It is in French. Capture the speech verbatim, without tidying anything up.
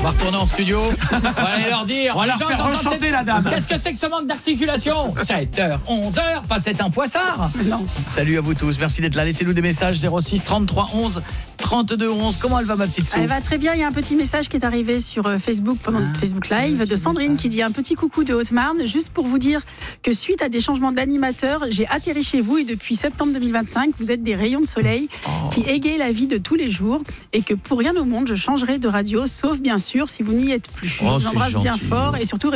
On va retourner en studio. On va aller leur dire. On va leur les gens, faire entendent rechanter cette- la dame. Qu'est-ce que c'est que ce manque d'articulation? sept heures, onze heures, pas c'est un poissard. Non. Salut à vous tous, merci d'être là. Laissez-nous des messages zéro six trente-trois onze trente-deux onze. Comment elle va ma petite Sou? Elle va très bien. Il y a un petit message qui est arrivé sur euh, Facebook pendant Ah, notre Facebook Live de Sandrine message. qui dit un petit coucou de Haute-Marne, juste pour vous dire que suite à des changements d'animateur, j'ai atterri chez vous et depuis septembre deux mille vingt-cinq, vous êtes des rayons de soleil Oh. qui égayent la vie de tous les jours et que pour rien au monde, je changerai de radio, sauf bien sûr si vous n'y êtes plus. Oh, je vous c'est embrasse bien gentil. fort et surtout